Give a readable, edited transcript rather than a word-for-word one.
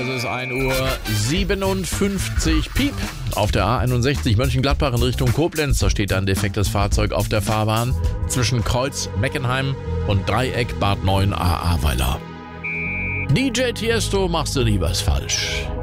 Es ist 1:57 Uhr. Piep. Auf der A61 Mönchengladbach in Richtung Koblenz. Da steht ein defektes Fahrzeug auf der Fahrbahn zwischen Kreuz Meckenheim und Dreieck Bad 9a Ahrweiler. DJ Tiesto, machst du nie was falsch.